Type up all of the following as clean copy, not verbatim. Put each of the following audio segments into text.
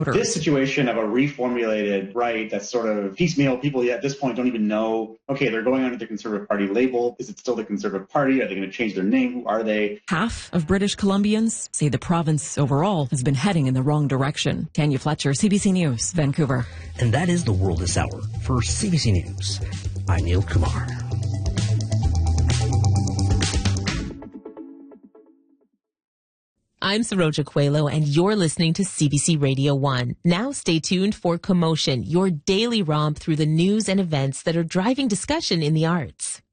This situation of a reformulated right that's sort of piecemeal, people at this point don't even know, okay, they're going under the Conservative Party label. Is it still the Conservative Party? Are they going to change their name? Who are they? Half of British Columbians say the province overall has been heading in the wrong direction. Tanya Fletcher, CBC News, Vancouver. And that is the world this hour. For CBC News, I'm Neil Kumar. I'm Saroja Coelho, and you're listening to CBC Radio 1. Now stay tuned for Commotion, your daily romp through the news and events that are driving discussion in the arts.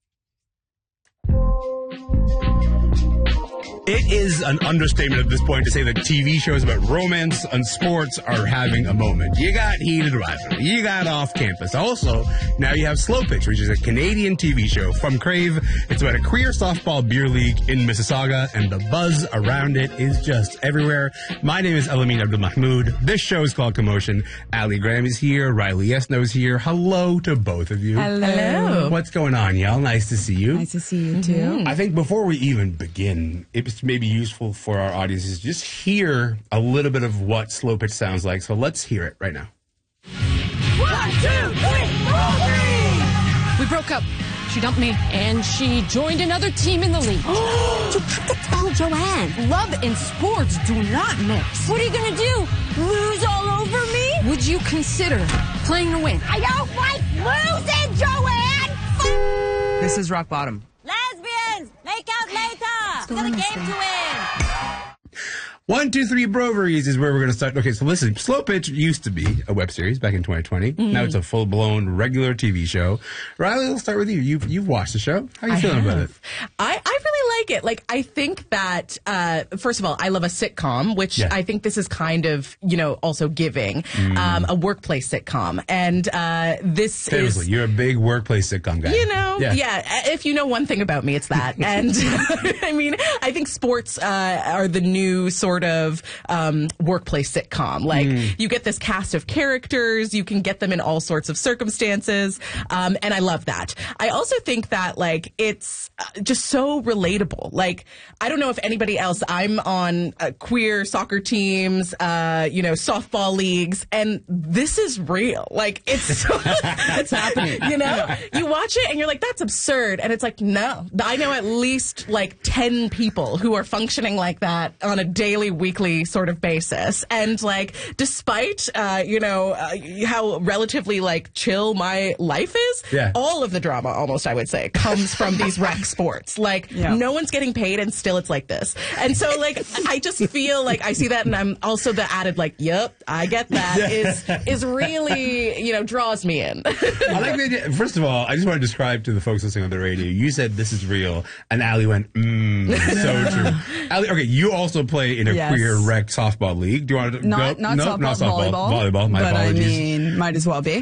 It is an understatement at this point to say that TV shows about romance and sports are having a moment. You got Heated Rivalry. You got Off Campus. Also, now you have Slow Pitch, which is a Canadian TV show from Crave. It's about a queer softball beer league in Mississauga, and the buzz around it is just everywhere. My name is Elamin Abdul-Mahmoud. This show is called Commotion. Ali Graham is here. Riley Yesno is here. Hello to both of you. Hello. What's going on, y'all? Nice to see you. Nice to see you, too. I think before we even begin, it's maybe useful for our audiences to just hear a little bit of what Slow Pitch sounds like. So let's hear it right now. 1, 2, 3, 4, 3. We broke up. She dumped me, and she joined another team in the league. You have to tell Joanne. Love and sports do not mix. What are you going to do? Lose all over me? Would you consider playing to win? I don't like losing, Joanne! This is Rock Bottom. Lesbians, make out later. We got a game to win. 1, 2, 3 Broveries is where we're going to start. Okay, so listen, Slow Pitch used to be a web series back in 2020. Now it's a full-blown regular TV show. Riley, we'll start with you. You've watched the show. How are you feeling about it? I really like it. Like, I think that, first of all, I love a sitcom, which I think this is kind of, also giving, a workplace sitcom. And this Famously, you're a big workplace sitcom guy. If you know one thing about me, it's that. And, I mean, I think sports are the new sort of workplace sitcom. Like, you get this cast of characters, you can get them in all sorts of circumstances, and I love that. I also think that, like, it's just so relatable. Like, I don't know if anybody else, I'm on queer soccer teams, softball leagues, and this is real. Like, it's it's happening. You watch it and you're like, that's absurd, and it's like, no, I know at least like 10 people who are functioning like that on a daily, weekly sort of basis. And like, despite how relatively like chill my life is, all of the drama, almost I would say, comes from these rec sports. Like, no one's getting paid, and still it's like this. And so like, I just feel like I see that, and I'm also the added like, yep, I get that, is really draws me in. I like the idea. First of all, I just want to describe to the folks listening on the radio. You said this is real, and Ali went, so true. Ali, okay, you also play in a queer rec softball league. Do you want to not softball, volleyball. My apologies. I mean, might as well be.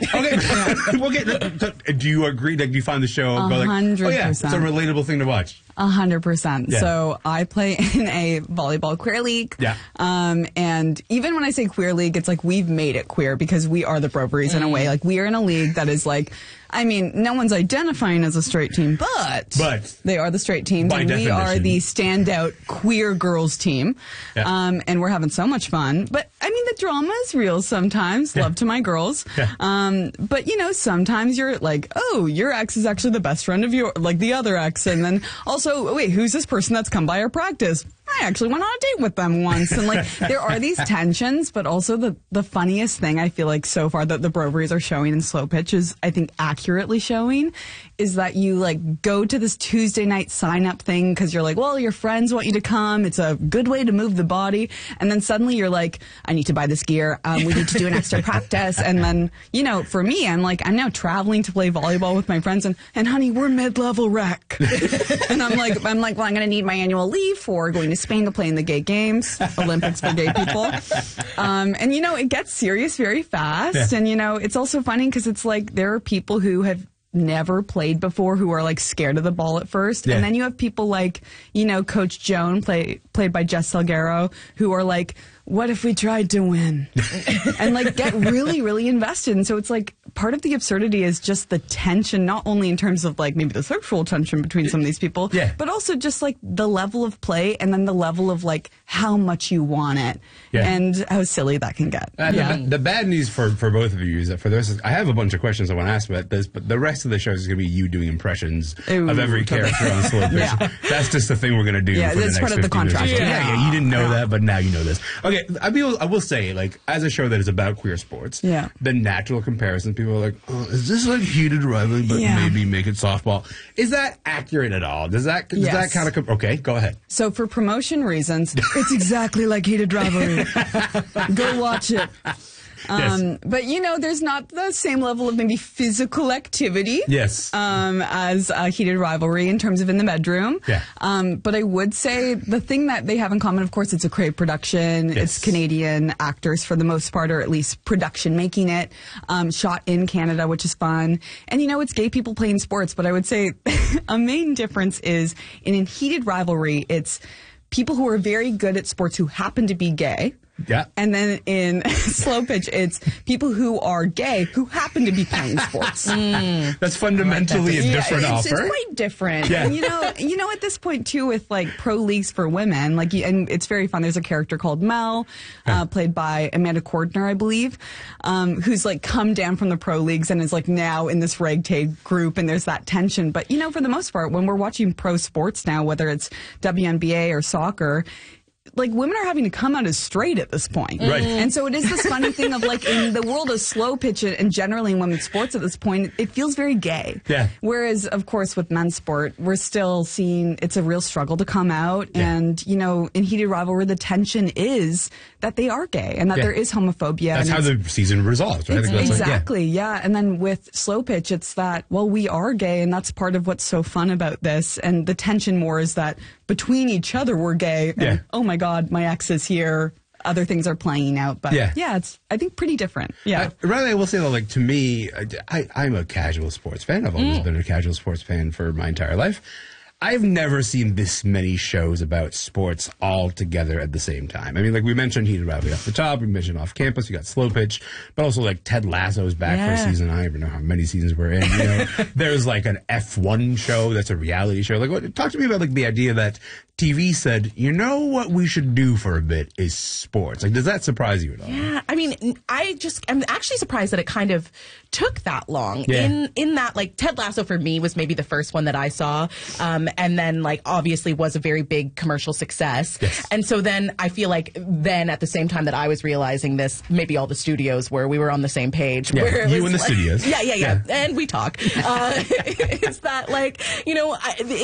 Okay. Do you agree? Like, do you find the show 100%? It's a relatable thing to watch. 100%. So I play in a volleyball queer league. Yeah. And even when I say queer league, it's like we've made it queer because we are the Broveries in a way. Like, we are in a league that is like, I mean, no one's identifying as a straight team, but they are the straight teams, and we are the standout queer girls team. Yeah. And we're having so much fun. But I mean, the drama is real sometimes. Love to my girls. Yeah. But sometimes you're like, oh, your ex is actually the best friend of the other ex, and then also, wait, who's this person that's come by our practice? I actually went on a date with them once. And like, there are these tensions, but also the funniest thing I feel like so far that the Broveries are showing in Slow Pitch is, I think, accurately showing, is that you like go to this Tuesday night sign up thing because you're like, well, your friends want you to come. It's a good way to move the body. And then suddenly you're like, I need to buy this gear. We need to do an extra practice. And then, for me, I'm now traveling to play volleyball with my friends, and honey, we're mid-level rec. And I'm like, well, I'm going to need my annual leave for going to Spain to play in the gay games, Olympics for gay people. And, it gets serious very fast. Yeah. And, it's also funny because it's like there are people who have never played before who are like scared of the ball at first. Yeah. And then you have people like, Coach Joan, played by Jess Salguero, who are like, what if we tried to win? And like get really, really invested. And so it's like part of the absurdity is just the tension, not only in terms of like maybe the sexual tension between some of these people, but also just like the level of play and then the level of like how much you want it and how silly that can get. The bad news for both of you is that for the rest of, I have a bunch of questions I want to ask about this, but the rest of the show is going to be you doing impressions of every character on Slow Pitch. That's just the thing we're going to do. Yeah, for that's the next part of the contract. Yeah, you didn't know that, but now you know this. Okay, I will say, like, as a show that is about queer sports, the natural comparison, people are like, oh, is this like heated rivalry, but maybe make it softball? Is that accurate at all? Does that kind of okay? Go ahead. So for promotion reasons, it's exactly like heated rivalry. Go watch it. But you know, there's not the same level of maybe physical activity. As a heated rivalry in terms of in the bedroom. But I would say the thing that they have in common, of course, it's a Crave production. It's Canadian actors for the most part, or at least production making it. Shot in Canada, which is fun. And you know, it's gay people playing sports. But I would say a main difference is in heated rivalry, it's people who are very good at sports who happen to be gay. And then in Slow Pitch, it's people who are gay who happen to be playing sports. That's fundamentally a different offer. It's quite different. And you know, at this point too, with like pro leagues for women, like, and it's very fun. There's a character called Mel, played by Amanda Cordner, I believe, who's like come down from the pro leagues and is like now in this ragtag group, and there's that tension. But you know, for the most part, when we're watching pro sports now, whether it's WNBA or soccer, like women are having to come out as straight at this point. And so it is this funny thing of like in the world of Slow Pitch and generally in women's sports at this point, it feels very gay. Whereas of course with men's sport, we're still seeing it's a real struggle to come out. And you know, in heated rivalry, the tension is that they are gay and that there is homophobia. That's how the season resolves, right? Exactly. And then with Slow Pitch, it's that, well, we are gay and that's part of what's so fun about this. And the tension more is that between each other, we're gay. And, oh my God, my ex is here. Other things are playing out. But it's, I think, pretty different. Riley, I will say, though, like, to me, I'm a casual sports fan. I've always been a casual sports fan for my entire life. I've never seen this many shows about sports all together at the same time. I mean, like we mentioned heated rivalry off the top. We mentioned Off Campus. We got Slow Pitch. But also, like, Ted Lasso's back for a season. I don't even know how many seasons we're in. You know, there's, like, an F1 show that's a reality show. Like, talk to me about, like, the idea that TV said, you know what we should do for a bit is sports. Like, does that surprise you at all? Yeah, I mean, I'm actually surprised that it kind of took that long. In that, like, Ted Lasso for me was maybe the first one that I saw, and then, like, obviously was a very big commercial success. And so then I feel like then at the same time that I was realizing this, maybe all the studios we were on the same page. Where you and the studios. And we talk. It's that, like, you know,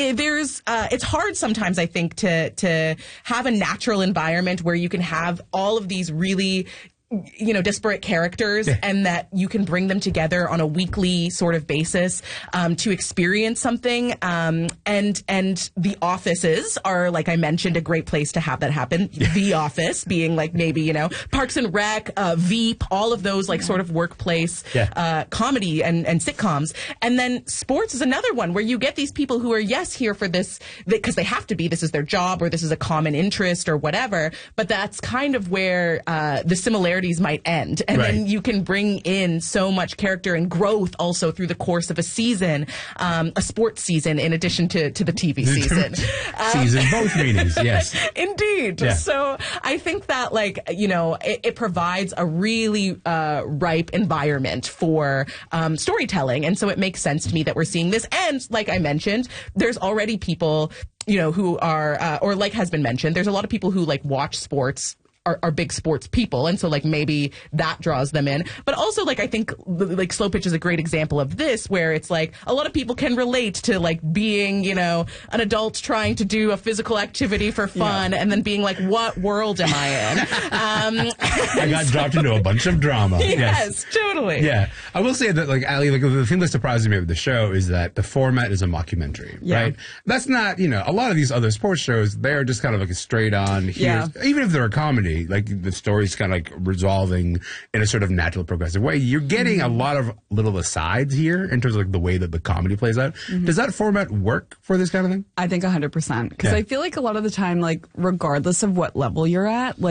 it's hard sometimes, I think, to have a natural environment where you can have all of these really, you know, disparate characters and that you can bring them together on a weekly sort of basis to experience something. And the offices are, like I mentioned, a great place to have that happen. The Office being like maybe, you know, Parks and Rec, Veep, all of those like sort of workplace comedy and sitcoms. And then sports is another one where you get these people who are, here for this because they have to be, this is their job or this is a common interest or whatever. But that's kind of where the similarities might end. And then you can bring in so much character and growth also through the course of a season, a sports season, in addition to the TV season. Season, both meanings, yes. Indeed. So I think that, like, you know, it provides a really ripe environment for storytelling. And so it makes sense to me that we're seeing this. And like I mentioned, there's already people, you know, who are, or like has been mentioned, there's a lot of people who like watch sports, are big sports people, and so like maybe that draws them in. But also, like, I think like Slow Pitch is a great example of this, where it's like a lot of people can relate to like being, you know, an adult trying to do a physical activity for fun and then being like, what world am I in? I got dropped into a bunch of drama. Yes, totally. Yeah, I will say that, like, Ali, like, the thing that surprises me with the show is that the format is a mockumentary, right? That's not, you know, a lot of these other sports shows, they're just kind of like a straight on even if they're a comedy, like the story's kind of like resolving in a sort of natural, progressive way. You're getting a lot of little asides here in terms of like the way that the comedy plays out. Does that format work for this kind of thing? I think 100%. Because I feel like a lot of the time, like, regardless of what level you're at, like,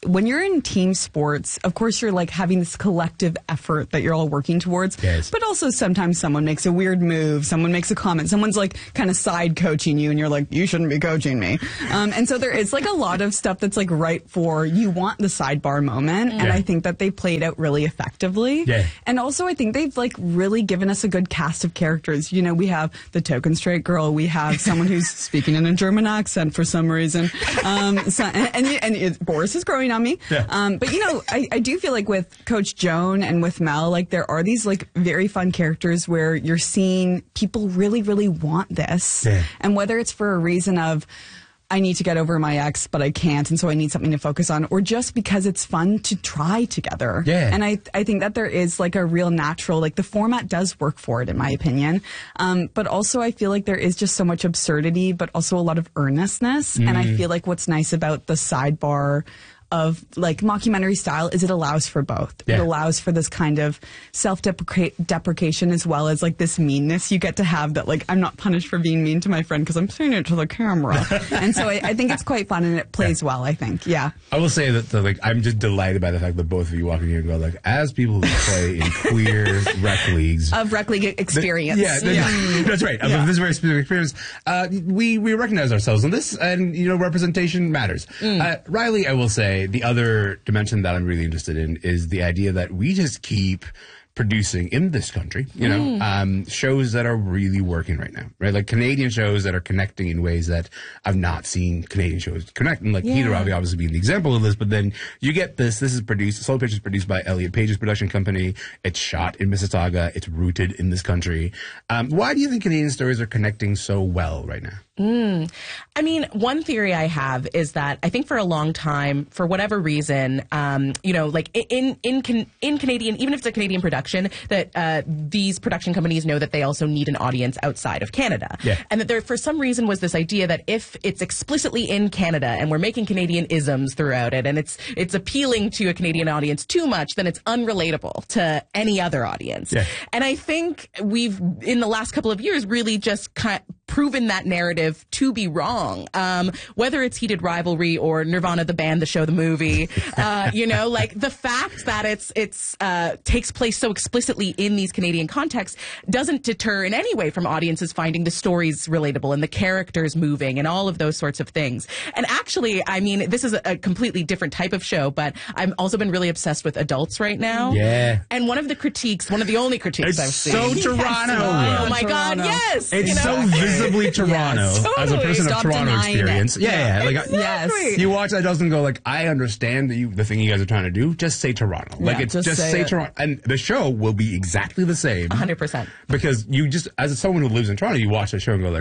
when you're in team sports, of course you're like having this collective effort that you're all working towards. Yes. But also sometimes someone makes a weird move, someone makes a comment, someone's like kind of side coaching you and you're like, you shouldn't be coaching me. And so there is like a lot of stuff that's like right for you want the sidebar moment. And I think that they played out really effectively. Yeah. And also I think they've like really given us a good cast of characters. You know, we have the token straight girl. We have someone who's speaking in a German accent for some reason. And Boris is growing on me. Yeah. But you know, I do feel like with Coach Joan and with Mel, like there are these like very fun characters where you're seeing people really, really want this. Yeah. And whether it's for a reason of, I need to get over my ex, but I can't, and so I need something to focus on, or just because it's fun to try together. Yeah. And I think that there is like a real natural, like the format does work for it, in my opinion. But also I feel like there is just so much absurdity, but also a lot of earnestness. And I feel like what's nice about the sidebar of like mockumentary style is it allows for both. Yeah. It allows for this kind of self-deprecation as well as like this meanness you get to have that like I'm not punished for being mean to my friend because I'm saying it to the camera. And so I think it's quite fun and it plays well, I think. Yeah. I will say that like I'm just delighted by the fact that both of you walking here and go like, as people who play in queer rec leagues. Of rec league experience. That's right. Of this very specific experience. We recognize ourselves in this and, you know, representation matters. Riley, I will say, the other dimension that I'm really interested in is the idea that we just keep producing in this country, you know, shows that are really working right now, right? Like Canadian shows that are connecting in ways that I've not seen Canadian shows connect. And like Peter obviously being the example of this, but then you get this is produced, Slow Pitch is produced by Elliot Page's production company. It's shot in Mississauga. It's rooted in this country. Why do you think Canadian stories are connecting so well right now? I mean, one theory I have is that I think for a long time, for whatever reason, you know, like in Canadian, even if it's a Canadian production, that these production companies know that they also need an audience outside of Canada. Yeah. And that there, for some reason, was this idea that if it's explicitly in Canada and we're making Canadian isms throughout it and it's appealing to a Canadian audience too much, then it's unrelatable to any other audience. Yeah. And I think we've, in the last couple of years, really just proven that narrative to be wrong. Whether it's Heated Rivalry or Nirvana the band, the show, the movie, you know, like the fact that it's takes place so explicitly in these Canadian contexts doesn't deter in any way from audiences finding the stories relatable and the characters moving and all of those sorts of things. And actually, I mean, this is a completely different type of show, but I've also been really obsessed with Adults right now. Yeah. And one of the only critiques I've seen. It's so Toronto. Oh my God, yes. It's so visibly Toronto. Yes, totally. As a person of Toronto experience. Yeah. Like, exactly. You watch that doesn't go like, I understand the thing you guys are trying to do. Just say Toronto. Like, it's just say Toronto. And the show will be exactly the same. 100%. Because you just, as someone who lives in Toronto, you watch the show and go like,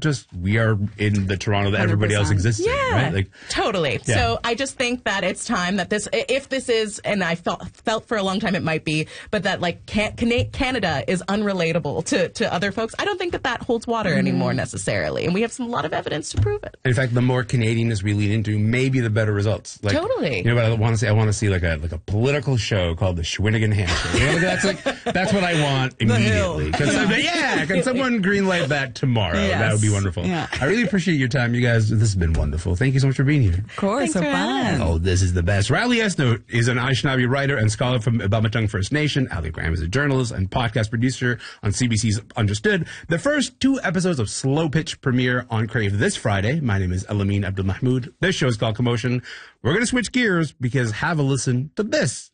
we are in the Toronto that 100%. Everybody else exists in, right? Like, totally. Yeah. So I just think that it's time that if this is, and I felt for a long time it might be, but that like Canada is unrelatable to other folks. I don't think that holds water anymore necessarily. And we have a lot of evidence to prove it. In fact, the more Canadianness we lean into, maybe the better results. Like, totally. You know what I want to see? I want to see like a political show called the Shawinigan Handshake. You know, that's what I want immediately. Can someone greenlight that tomorrow? Yes. That would be wonderful. Yeah. I really appreciate your time, you guys. This has been wonderful. Thank you so much for being here. Of course, so fun. Oh, this is the best. Riley Esno is an Anishinaabe writer and scholar from Belmatong First Nation. Ali Graham is a journalist and podcast producer on CBC's Understood. The first 2 episodes of Slow Pitch premiere on Crave this Friday. My name is Elamine Abdul Mahmoud. This show is called Commotion. We're going to switch gears because have a listen to this.